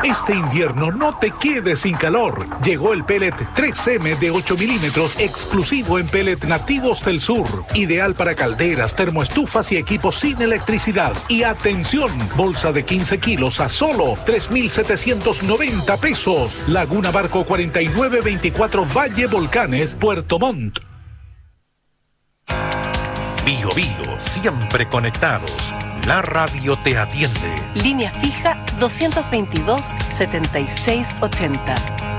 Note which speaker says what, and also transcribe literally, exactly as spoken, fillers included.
Speaker 1: Este invierno no te quedes sin calor. Llegó el pellet tres eme de ocho milímetros, exclusivo en pellet nativos del sur. Ideal para calderas, termoestufas y equipos sin electricidad. Y atención, bolsa de quince kilos a solo tres mil setecientos noventa pesos. Laguna Barco cuarenta y nueve veinticuatro Valle Volcanes, Puerto Montt.
Speaker 2: Bio Bio, siempre conectados. La radio te atiende.
Speaker 3: Línea fija dos veintidós, setenta y seis ochenta.